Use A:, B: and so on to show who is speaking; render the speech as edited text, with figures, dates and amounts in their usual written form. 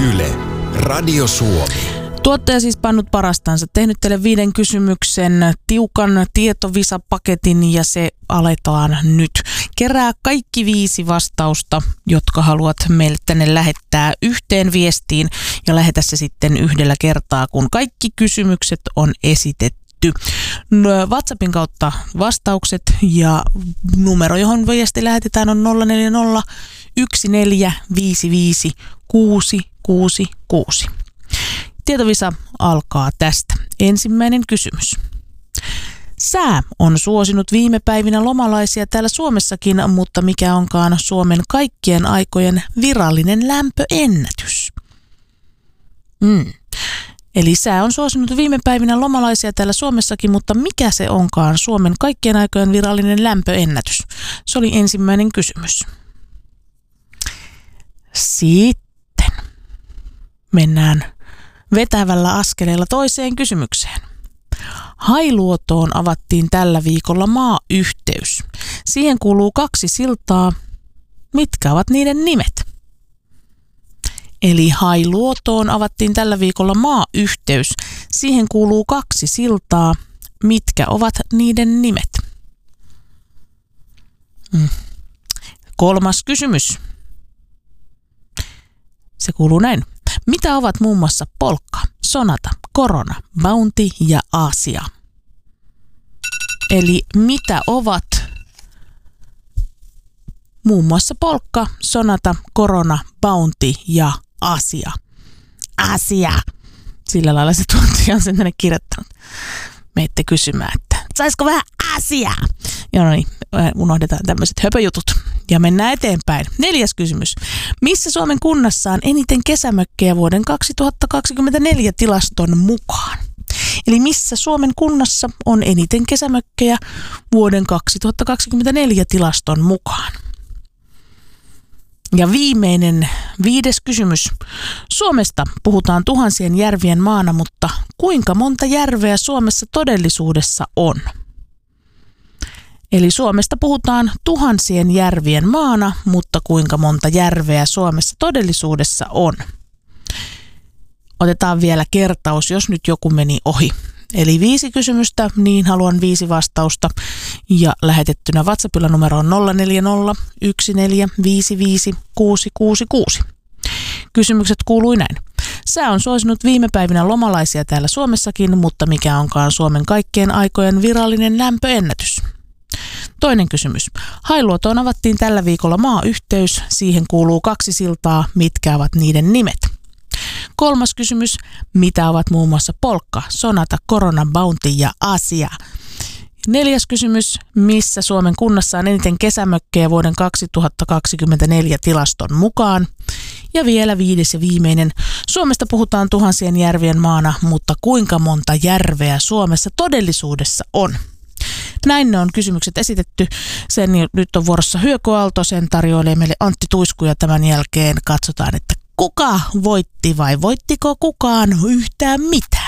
A: Yle, Radio Suomi.
B: Tuottaja siis pannut parastansa, tehnyt teille 5 kysymyksen tiukan tietovisapaketin ja se aletaan nyt. Kerää kaikki 5 vastausta, jotka haluat meille tänne lähettää yhteen viestiin ja lähetä se sitten yhdellä kertaa, kun kaikki kysymykset on esitetty. WhatsAppin kautta vastaukset ja numero, johon viesti lähetetään on 040 1455 666. Tietovisa alkaa tästä. Ensimmäinen kysymys. Sää on suosinut viime päivinä lomalaisia täällä Suomessakin, mutta mikä onkaan Suomen kaikkien aikojen virallinen lämpöennätys? Eli sää on suosinut viime päivinä lomalaisia täällä Suomessakin, mutta mikä se onkaan Suomen kaikkien aikojen virallinen lämpöennätys? Se oli ensimmäinen kysymys. Sitten mennään vetävällä askeleella toiseen kysymykseen. Hailuotoon avattiin tällä viikolla maayhteys. Siihen kuuluu 2 siltaa. Mitkä ovat niiden nimet? Eli Hailuotoon avattiin tällä viikolla maayhteys. Siihen kuuluu 2 siltaa. Mitkä ovat niiden nimet? 3. kysymys. Se kuuluu näin. Mitä ovat muun muassa Polkka, Sonata, Corona, Bounty ja Asia? Eli mitä ovat muun muassa Polkka, Sonata, Corona, Bounty ja Asia? Asia! Sillä lailla se tuottaja on sen tänne kirjoittanut. Meitte kysymään, että saisiko vähän asiaa? Ja no niin, unohdetaan tämmöiset höpöjutut ja mennään eteenpäin. 4. kysymys. Missä Suomen kunnassa on eniten kesämökkejä vuoden 2024 tilaston mukaan? Eli missä Suomen kunnassa on eniten kesämökkejä vuoden 2024 tilaston mukaan? Ja viimeinen 5. kysymys. Suomesta puhutaan tuhansien järvien maana, mutta kuinka monta järveä Suomessa todellisuudessa on? Eli Suomesta puhutaan tuhansien järvien maana, mutta kuinka monta järveä Suomessa todellisuudessa on? Otetaan vielä kertaus, jos nyt joku meni ohi. Eli 5 kysymystä, niin haluan 5 vastausta. Ja lähetettynä WhatsAppilla numero on 040 1455 666. Kysymykset kuului näin. Sää on suosinut viime päivinä lomalaisia täällä Suomessakin, mutta mikä onkaan Suomen kaikkien aikojen virallinen lämpöennätys? 2. kysymys. Hailuotoon avattiin tällä viikolla maayhteys. Siihen kuuluu 2 siltaa. Mitkä ovat niiden nimet? 3. kysymys. Mitä ovat muun muassa Polkka, Sonata, Corona, Bounty ja Asia? 4. kysymys. Missä Suomen kunnassa on eniten kesämökkejä vuoden 2024 tilaston mukaan? Ja vielä 5. ja viimeinen. Suomesta puhutaan tuhansien järvien maana, mutta kuinka monta järveä Suomessa todellisuudessa on? Näin ne on kysymykset esitetty. Nyt on vuorossa Hyökö Aalto, sen tarjoilee meille Antti Tuisku ja tämän jälkeen katsotaan, että kuka voitti vai voittiko kukaan yhtään mitään.